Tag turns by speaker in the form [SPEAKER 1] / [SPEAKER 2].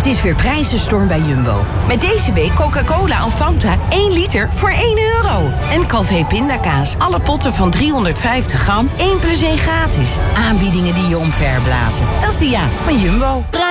[SPEAKER 1] is weer prijzenstorm bij Jumbo. Met deze week Coca-Cola of Fanta 1 liter voor €1. En Calvé pindakaas. Alle potten van 350 gram, 1 + 1 gratis. Aanbiedingen die je omverblazen. Dat is de van Jumbo.